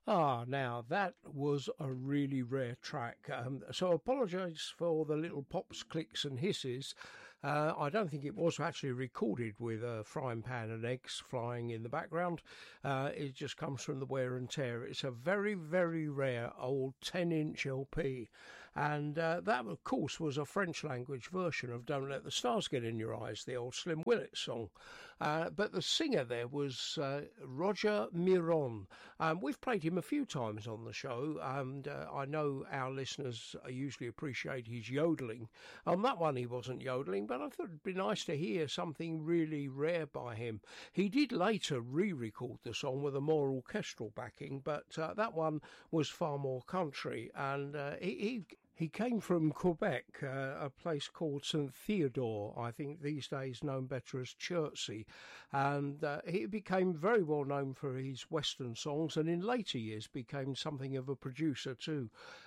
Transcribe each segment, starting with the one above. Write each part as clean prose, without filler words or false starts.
Now that was a really rare track. So I apologise for the little pops, clicks, and hisses. I don't think it was actually recorded with a frying pan and eggs flying in the background. It just comes from the wear and tear. It's a very, very rare old 10-inch LP. And that, of course, was a French language version of Don't Let the Stars Get in Your Eyes, the old Slim Willett song. But the singer there was Roger Miron. We've played him a few times on the show, and I know our listeners usually appreciate his yodeling. On that one he wasn't yodeling, but I thought it'd be nice to hear something really rare by him. He did later re-record the song with a more orchestral backing, but that one was far more country, and he came from Quebec, a place called St. Theodore, I think these days known better as Chertsey, and he became very well known for his Western songs, and in later years became something of a producer too.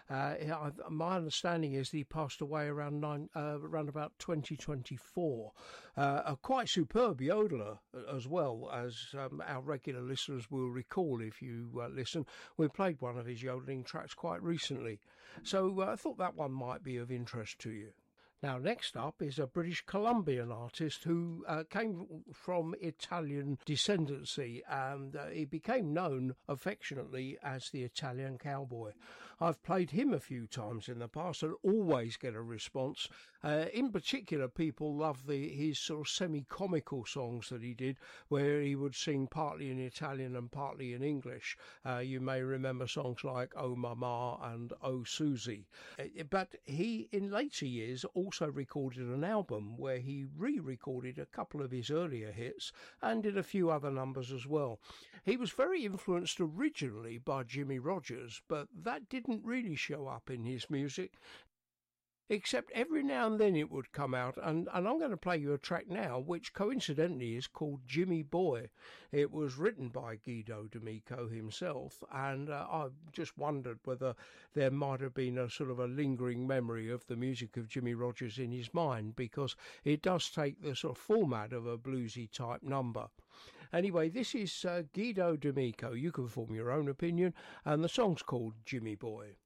My understanding is that he passed away around about 2024. A quite superb yodeler as well, as our regular listeners will recall if you listen. We played one of his yodeling tracks quite recently, so I thought that one might be of interest to you. Now, next up is a British Columbian artist who came from Italian descendancy, and he became known affectionately as the Italian Cowboy. I've played him a few times in the past and always get a response. In particular, people love his sort of semi-comical songs that he did, where he would sing partly in Italian and partly in English. You may remember songs like Oh Mama and Oh Susie. But he, in later years, also recorded an album where he re-recorded a couple of his earlier hits and did a few other numbers as well. He was very influenced originally by Jimmie Rodgers, but that didn't really show up in his music, except every now and then it would come out, and I'm going to play you a track now which coincidentally is called Jimmy Boy. It was written by Guido D'Amico himself, and I just wondered whether there might have been a sort of a lingering memory of the music of Jimmie Rodgers in his mind, because it does take the sort of format of a bluesy type number. Anyway, this is Guido D'Amico. You can form your own opinion, and the song's called Jimmy Boy.